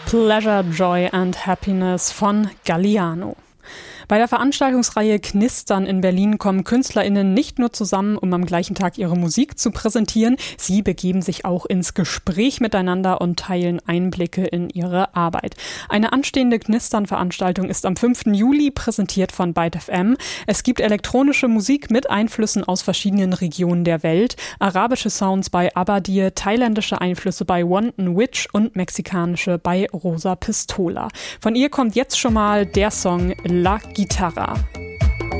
Pleasure, Joy and Happiness von Galliano. Bei der Veranstaltungsreihe Knistern in Berlin kommen KünstlerInnen nicht nur zusammen, um am gleichen Tag ihre Musik zu präsentieren, sie begeben sich auch ins Gespräch miteinander und teilen Einblicke in ihre Arbeit. Eine anstehende Knistern-Veranstaltung ist am 5. Juli, präsentiert von Byte FM. Es gibt elektronische Musik mit Einflüssen aus verschiedenen Regionen der Welt, arabische Sounds bei Abadir, thailändische Einflüsse bei Wanton Witch und mexikanische bei Rosa Pistola. Von ihr kommt jetzt schon mal der Song La Guitarra.